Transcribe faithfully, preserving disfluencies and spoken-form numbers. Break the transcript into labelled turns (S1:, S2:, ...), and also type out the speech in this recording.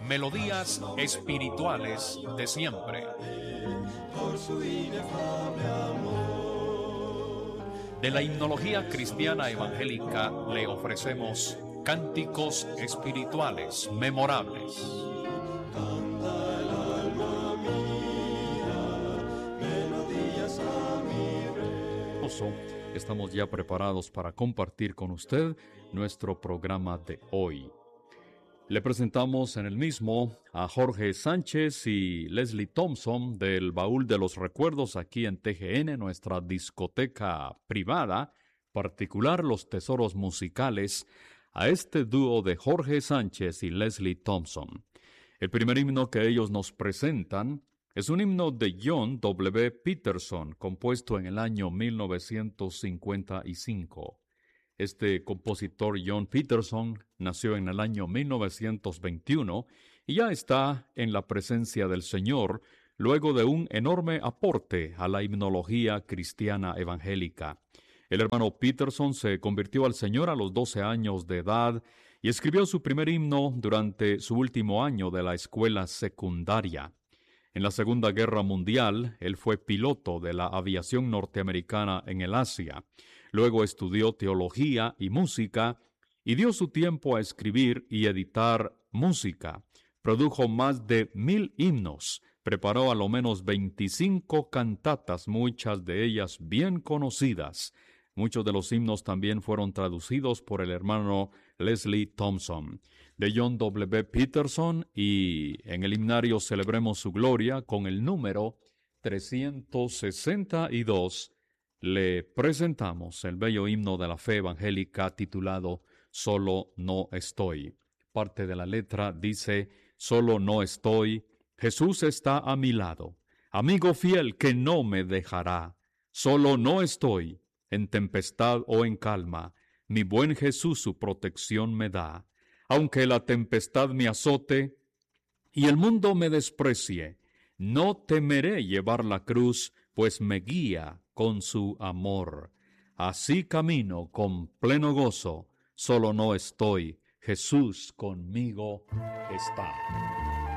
S1: melodías espirituales de siempre. De la himnología cristiana evangélica le ofrecemos cánticos espirituales memorables.
S2: Estamos ya preparados para compartir con usted nuestro programa de hoy. Le presentamos en el mismo a Jorge Sánchez y Leslie Thompson del Baúl de los Recuerdos aquí en T G N, nuestra discoteca privada, particular Los Tesoros Musicales, a este dúo de Jorge Sánchez y Leslie Thompson. El primer himno que ellos nos presentan es un himno de John W. Peterson, compuesto en el año mil novecientos cincuenta y cinco. Este compositor John Peterson nació en el año mil novecientos veintiuno y ya está en la presencia del Señor luego de un enorme aporte a la himnología cristiana evangélica. El hermano Peterson se convirtió al Señor a los doce años de edad y escribió su primer himno durante su último año de la escuela secundaria. En la Segunda Guerra Mundial, él fue piloto de la aviación norteamericana en el Asia. Luego estudió teología y música y dio su tiempo a escribir y editar música. Produjo más de mil himnos, preparó a lo menos veinticinco cantatas, muchas de ellas bien conocidas. Muchos de los himnos también fueron traducidos por el hermano Leslie Thompson. De John W. Peterson, y en el himnario celebremos su gloria con el número trescientos sesenta y dos, le presentamos el bello himno de la fe evangélica titulado Solo no estoy. Parte de la letra dice: Solo no estoy, Jesús está a mi lado, amigo fiel que no me dejará. Solo no estoy, en tempestad o en calma, mi buen Jesús su protección me da. Aunque la tempestad me azote y el mundo me desprecie, no temeré llevar la cruz, pues me guía con su amor. Así camino con pleno gozo, solo no estoy, Jesús conmigo está.